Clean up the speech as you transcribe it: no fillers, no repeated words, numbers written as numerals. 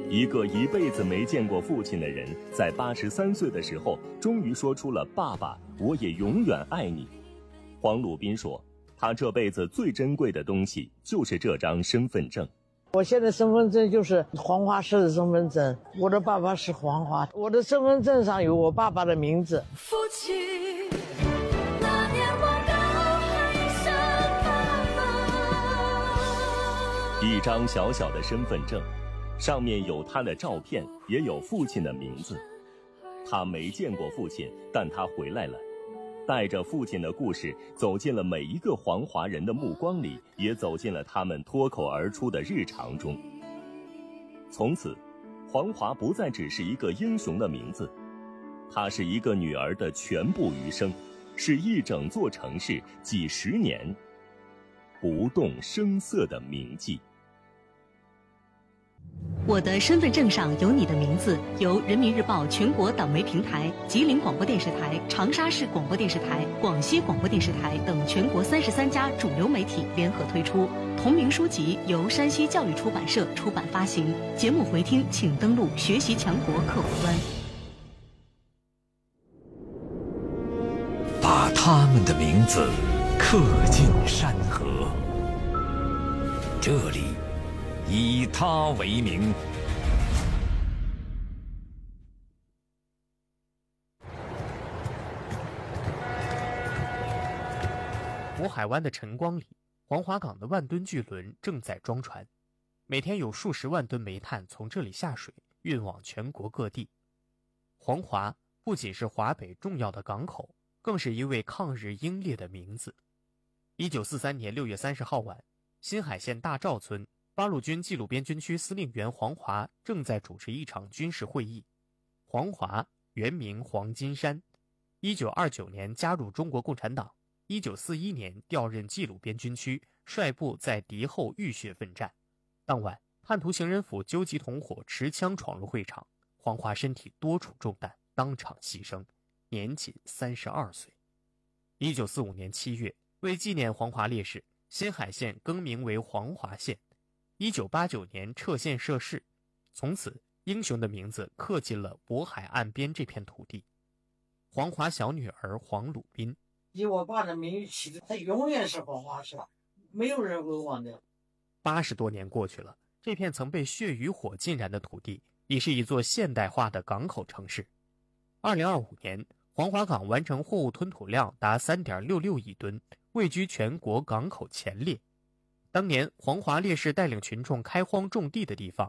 一个一辈子没见过父亲的人，在83岁的时候，终于说出了“爸爸，我也永远爱你”。黄鲁宾说，他这辈子最珍贵的东西就是这张身份证。 我现在身份证就是黄华市的身份证，我的爸爸是黄华，我的身份证上有我爸爸的名字。 父亲，那年我高喊一声爸爸。 一张小小的身份证，上面有他的照片，也有父亲的名字。他没见过父亲，但他回来了，带着父亲的故事走进了每一个黄华人的目光里，也走进了他们脱口而出的日常中。从此，黄华不再只是一个英雄的名字，它是一个女儿的全部余生，是一整座城市几十年不动声色的铭记。 我的身份证上有你的名字，由人民日报全国党媒平台、吉林广播电视台、长沙市广播电视台、广西广播电视台等全国33家主流媒体联合推出。同名书籍由山西教育出版社出版发行。节目回听请登录学习强国客户端。 把他们的名字刻进山河，这里以他为名。 渤海湾的晨光里，黄华港的万吨巨轮正在装船，每天有数十万吨煤炭从这里下水，运往全国各地。黄华不仅是华北重要的港口，更是一位抗日英烈的名字。1943年6月30号晚，新海县大赵村八路军冀鲁边军区司令员黄华正在主持一场军事会议。黄华原名黄金山，1929年加入中国共产党，1941年调任冀鲁边军区，率部在敌后浴血奋战。当晚，叛徒刑人府纠集同伙持枪闯入会场，黄华身体多处中弹，当场牺牲，年仅32岁。1945年7月，为纪念黄华烈士，新海县更名为黄华县。1989年撤县设市，从此英雄的名字刻进了渤海岸边这片土地。黄华小女儿黄鲁宾， 以我爸的名誉起的，他永远是黄华市，没有人会忘掉。 80多年过去了，这片曾被血与火浸染的土地已是一座现代化的港口城市。2025年，黄华港完成货物吞吐量达 3.66 亿吨，位居全国港口前列。当年黄华烈士带领群众开荒种地的地方，